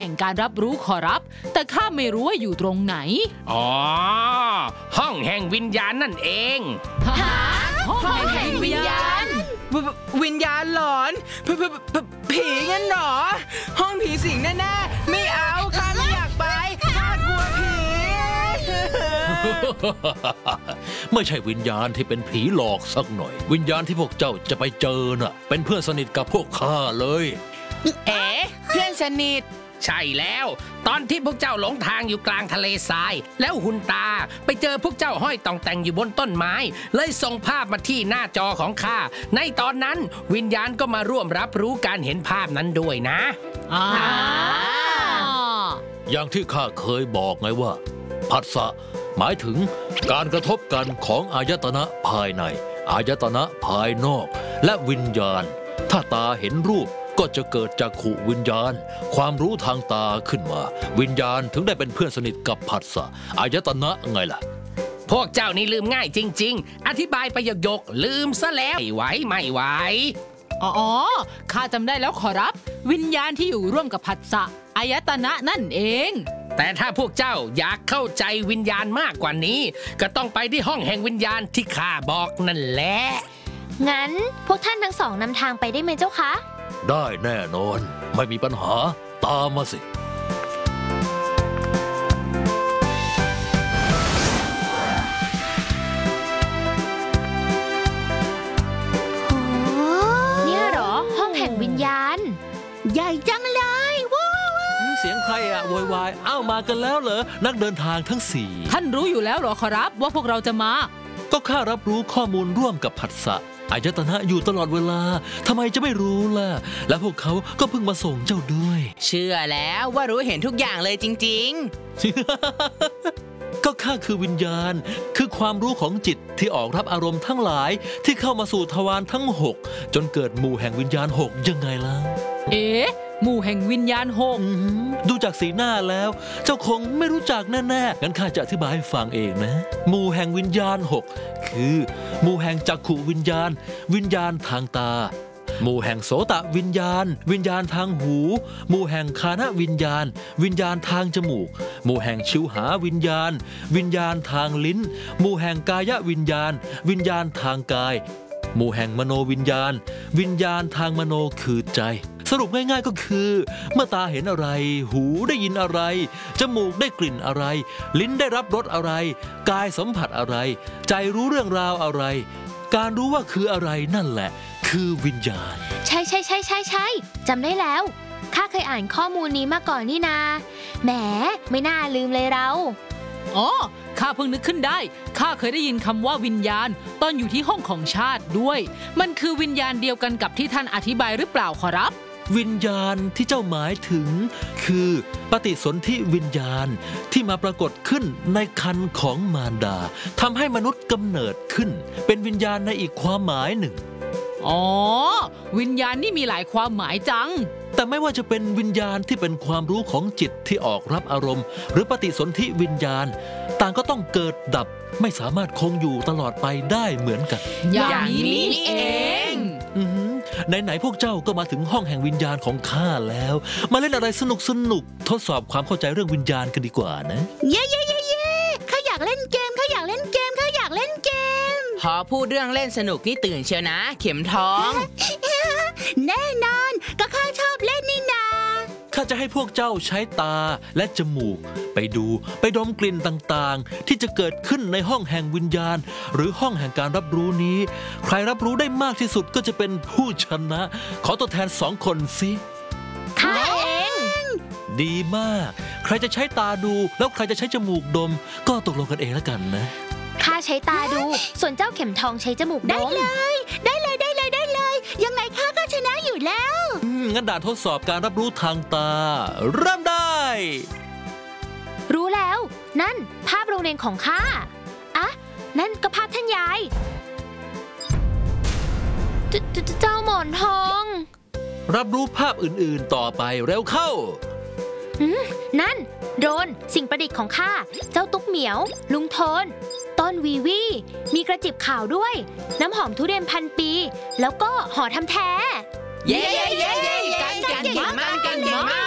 แห่งการรับรู้ขอรับแต่ข้าไม่รู้ว่าอยู่ตรงไหนอ๋อห้องแห่งวิญญาณนั่นเองฮะห้องแห่งวิญญาณวิญญาณหลอนผีงั้นหรอห้องผีสิงแน่ๆไม่เอาข้าไม่อยากไปข้ากลัวผีไม่ใช่วิญญาณที่เป็นผีหลอกสักหน่อยวิญญาณที่พวกเจ้าจะไปเจอน่ะเป็นเพื่อนสนิทกับพวกข้าเลยเพื่อนสนิทใช่แล้วตอนที่พวกเจ้าหลงทางอยู่กลางทะเลทรายแล้วหุ่นตาไปเจอพวกเจ้าห้อยต่องแต่งอยู่บนต้นไม้เลยส่งภาพมาที่หน้าจอของข้าในตอนนั้นวิญญาณก็มาร่วมรับรู้การเห็นภาพนั้นด้วยนะอย่างที่ข้าเคยบอกไงว่าผัสสะหมายถึงการกระทบกันของอายตนะภายในอายตนะภายนอกและวิญญาณถ้าตาเห็นรูปก็จะเกิดจักขุวิญญาณความรู้ทางตาขึ้นมาวิญญาณถึงได้เป็นเพื่อนสนิทกับผัสสะอายตนะไงล่ะพวกเจ้านี่ลืมง่ายจริงๆอธิบายไปหยกๆลืมซะแล้วไม่ไหวอ๋อข้าจำได้แล้วขอรับวิญญาณที่อยู่ร่วมกับผัสสะอายตนะนั่นเองแต่ถ้าพวกเจ้าอยากเข้าใจวิญญาณมากกว่านี้ก็ต้องไปที่ห้องแห่งวิญญาณที่ข้าบอกนั่นแหละงั้นพวกท่านทั้งสองนำทางไปได้ไหมเจ้าคะได้แน่นอนไม่มีปัญหาตามมาสิเนี่ยเหรอห้องแห่งวิญญาณใหญ่จังเลยว้าวเสียงใครอะโวยวายอ้าวมากันแล้วเหรอนักเดินทางทั้งสี่ท่านรู้อยู่แล้วเหรอขอรับว่าพวกเราจะมาก็ข้ารับรู้ข้อมูลร่วมกับผัสสะอายตนะอยู่ตลอดเวลาทำไมจะไม่รู้ล่ะและพวกเขาก็เพิ่งมาส่งเจ้าด้วยเชื่อแล้วว่ารู้เห็นทุกอย่างเลยจริงๆ ก็ข้าคือวิญญาณคือความรู้ของจิตที่ออกรับอารมณ์ทั้งหลายที่เข้ามาสู่ทวารทั้ง6จนเกิดหมู่แห่งวิญญาณ6ยังไงล่ะหมู่แห่งวิญญาณ6 ดูจากสีหน้าแล้วเจ้าคงไม่รู้จักแน่ๆงั้นข้าจะอธิบายให้ฟังเองนะหมู่แห่งวิญญาณ6คือหมู่แห่งจักขุวิญญาณวิญญาณทางตาหมู่แห่งโสตวิญญาณวิญญาณทางหูหมู่แห่งคานวิญญาณวิญญาณทางจมูกหมู่แห่งชิวหาวิญญาณวิญญาณทางลิ้นหมู่แห่งกายวิญญาณวิญญาณทางกายหมู่แห่งมโนวิญญาณวิญญาณทางมโนคือใจสรุปง่ายๆก็คือเมื่อตาเห็นอะไรหูได้ยินอะไรจมูกได้กลิ่นอะไรลิ้นได้รับรสอะไรกายสัมผัสอะไรใจรู้เรื่องราวอะไรการรู้ว่าคืออะไรนั่นแหละคือวิญญาณใช่จำได้แล้วข้าเคยอ่านข้อมูลนี้มาก่อนนี่นาแหมไม่น่าลืมเลยเราข้าเพิ่งนึกขึ้นได้ข้าเคยได้ยินคำว่าวิญญาณตอนอยู่ที่ห้องของชาติด้วยมันคือวิญญาณเดียวกันกับที่ท่านอธิบายหรือเปล่าขอรับวิญญาณที่เจ้าหมายถึงคือปฏิสนธิวิญญาณที่มาปรากฏขึ้นในครรภ์ของมารดาทำให้มนุษย์กำเนิดขึ้นเป็นวิญญาณในอีกความหมายหนึ่งวิญญาณนี่มีหลายความหมายจังแต่ไม่ว่าจะเป็นวิญญาณที่เป็นความรู้ของจิตที่ออกรับอารมณ์หรือปฏิสนธิวิญญาณต่างก็ต้องเกิดดับไม่สามารถคงอยู่ตลอดไปได้เหมือนกันอย่างนี้เองไหนๆพวกเจ้าก็มาถึงห้องแห่งวิญญาณของข้าแล้วมาเล่นอะไรสนุกทดสอบความเข้าใจเรื่องวิญญาณกันดีกว่านะเย่ข้าอยากเล่นเกมข้าอยากเล่นเกมพอพูดเรื่องเล่นสนุกนี่ตื่นเชียวนะเข็มทองแน่นอนก็ข้าชอบเล่นนี่นาข้าจะให้พวกเจ้าใช้ตาและจมูกไปดูไปดมกลิ่นต่างๆที่จะเกิดขึ้นในห้องแห่งวิญญาณหรือห้องแห่งการรับรู้นี้ใครรับรู้ได้มากที่สุดก็จะเป็นผู้ชนะขอตัวแทน2 คนสิข้าเองดีมากใครจะใช้ตาดูแล้วใครจะใช้จมูกดมก็ตกลงกันเองแล้วกันนะข้าใช้ตาดูส่วนเจ้าเข็มทองใช้จมูกดมได้เลยยังไงข้าก็ชนะอยู่แล้วงั้นด่านทดสอบการรับรู้ทางตาเริ่มได้รู้แล้วนั่นภาพโรงเรียนของข้านั่นก็ภาพท่านยายเจ้าหมอนทองรับรู้ภาพอื่นๆต่อไปเร็วเข้านั่นโดรนสิ่งประดิษฐ์ของข้าเจ้าตุ๊กเหมียวลุงโทนต้นวีวีมีกระจิบขาวด้วยน้ำหอมทุเรียนพันปีแล้วก็ห่อทำแท้เย้กันเก่งมาก